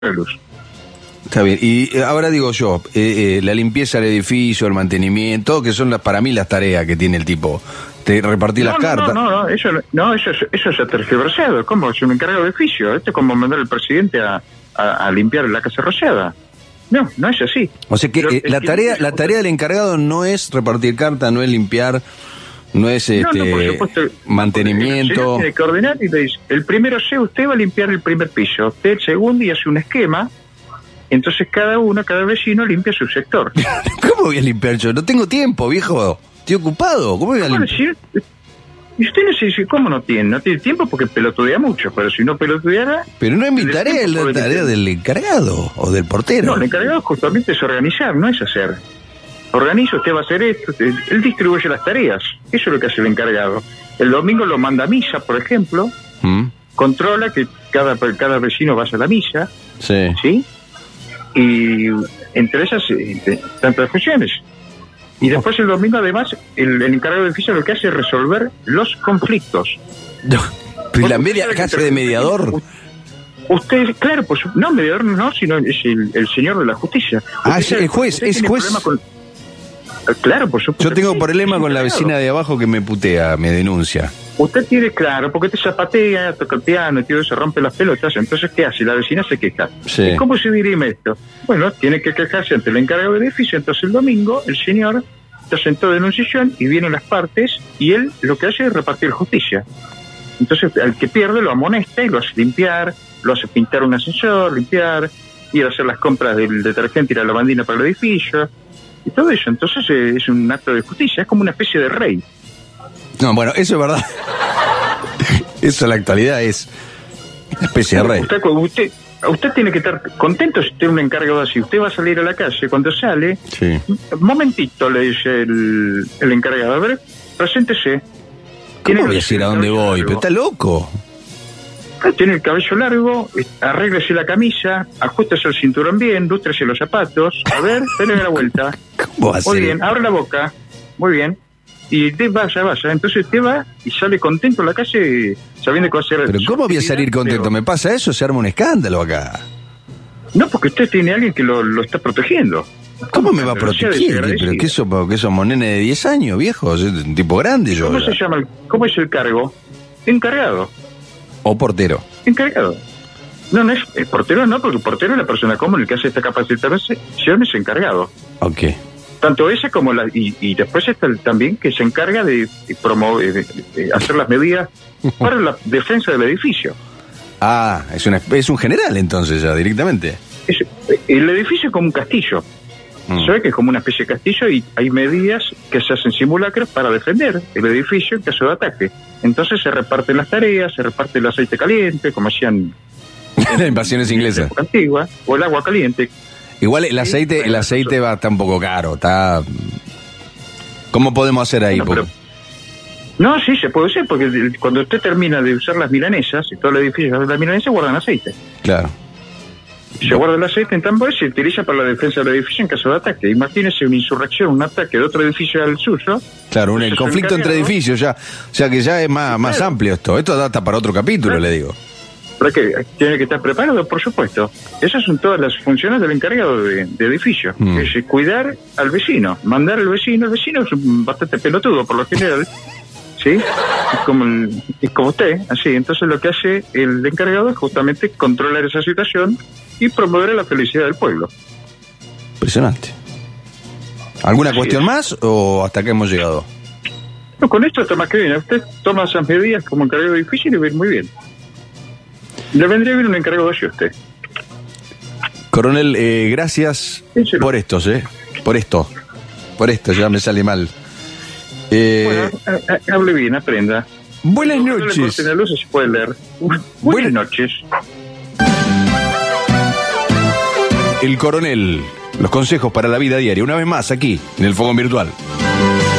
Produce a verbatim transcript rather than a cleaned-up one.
luz. Está bien, y ahora digo yo, eh, eh, la limpieza del edificio, el mantenimiento, que son las, para mí las tareas que tiene el tipo. Te repartí no, las no, cartas. No, no, no, eso, no, eso, eso es tergiversado. ¿Cómo? Es un encargado de edificio. Esto es como mandar al presidente a, a, a limpiar la casa rociada. No, no es así. O sea que Pero, eh, la que tarea, usted, la tarea del encargado no es repartir cartas, no es limpiar, no es este no, no, por supuesto, mantenimiento. El tiene que ordenar y le dice, el primero C, usted va a limpiar el primer piso, usted el segundo y hace un esquema. Entonces cada uno, cada vecino limpia su sector. ¿Cómo voy a limpiar yo? No tengo tiempo, viejo. Estoy ocupado. ¿Cómo voy a limpiar? Decir, y usted no se dice, ¿cómo no tiene? No tiene tiempo porque pelotudea mucho, pero si no pelotudeara... Pero no es mi tarea, es la tarea del encargado o del portero. No, el encargado justamente es organizar, no es hacer. Organiza, usted va a hacer esto, usted, él distribuye las tareas. Eso es lo que hace el encargado. El domingo lo manda a misa, por ejemplo, ¿Mm? Controla que cada, cada vecino vaya a la misa, sí, ¿sí? Y entre esas eh, tantas funciones. Y después el domingo, además, el, el encargado de edificio lo que hace es resolver los conflictos. No, pues la media casa de mediador. Usted, claro, pues no, mediador no, sino es el, el señor de la justicia. Ah, es el juez, es juez. Con, claro, por supuesto. Yo tengo problema con la vecina de abajo que me putea, me denuncia. Usted tiene, claro, porque te zapatea, toca el piano y todo eso, rompe las pelotas. Entonces, ¿qué hace? La vecina se queja. Sí. ¿Cómo se dirime esto? Bueno, tiene que quejarse ante el encargado del edificio. Entonces, el domingo, el señor está sentado en un sillón y vienen las partes y él lo que hace es repartir justicia. Entonces, al que pierde lo amonesta y lo hace limpiar, lo hace pintar un ascensor, limpiar, ir a hacer las compras del detergente y la lavandina para el edificio y todo eso. Entonces, eh, es un acto de justicia, es como una especie de rey. No, bueno, eso es verdad. Eso en la actualidad es una especie de rey. Usted, usted, usted tiene que estar contento si tiene un encargado así. Usted va a salir a la calle, cuando sale, sí. Un momentito, le dice el, el encargado, a ver, preséntese. ¿Cómo voy a decir a dónde voy? Pero está loco. Tiene el cabello largo, arréglese la camisa, ajustese el cinturón bien, lústrese los zapatos, a ver, dale la vuelta. ¿Cómo va a ser? Muy bien, abre la boca, muy bien. Y te vaya, vaya. Entonces te va y sale contento a la calle sabiendo que va a ser... Pero ¿cómo voy a salir contento? Pero... ¿Me pasa eso? Se arma un escándalo acá. No, porque usted tiene a alguien que lo, lo está protegiendo. ¿Cómo, ¿Cómo me va a proteger? ¿Pero qué somos, qué somos nenes de diez años, viejos? Un tipo grande yo. ¿Cómo ¿verdad? se llama? El, ¿Cómo es el cargo? Encargado. ¿O portero? Encargado. No, no es... El portero no, porque el portero es la persona común, el que hace esta capacitación es encargado. Ok. Tanto esa como la... Y, y después está el, también que se encarga de, de promover, de, de hacer las medidas para la defensa del edificio. Ah, es, una, es un general entonces ya, directamente. Es, el edificio es como un castillo. Mm. ¿Sabe que es como una especie de castillo y hay medidas que se hacen simulacros para defender el edificio en caso de ataque? Entonces se reparten las tareas, se reparte el aceite caliente, como hacían... en invasiones inglesas. Antigua, o el agua caliente. Igual el aceite, sí, el aceite va está un poco caro, está... ¿Cómo podemos hacer ahí? Bueno, pero... No, sí, se puede hacer, porque cuando usted termina de usar las milanesas, y todo el edificio de las milanesas, guardan aceite. Claro. Se no. guarda el aceite en tambores y se utiliza para la defensa del edificio en caso de ataque. Imagínese una insurrección, un ataque de otro edificio al suyo. Claro, un el conflicto entre edificios ya, o sea que ya es más, más claro. amplio esto. Esto data para otro capítulo, claro. le digo. ¿Para qué? Tiene que estar preparado, por supuesto. Esas son todas las funciones del encargado de, de edificio. Mm. Es cuidar al vecino, mandar al vecino. El vecino es bastante pelotudo, por lo general. ¿Sí? Es como, el, es como usted, así. Entonces lo que hace el encargado es justamente controlar esa situación y promover la felicidad del pueblo. Impresionante. ¿Alguna así cuestión es. más o hasta acá hemos llegado? No, con esto está más que bien. Usted toma esas medidas como encargado de edificio y le va a ir muy bien. Le vendría bien un encargado así a usted. Coronel, eh, gracias sí, por estos, ¿eh? Por esto. Por esto, ya me sale mal. Eh, bueno, a, a, hable bien, aprenda. Buenas noches. En la luz se puede leer. Buenas, buenas noches. El Coronel, los consejos para la vida diaria, una vez más aquí, en el Fogón Virtual.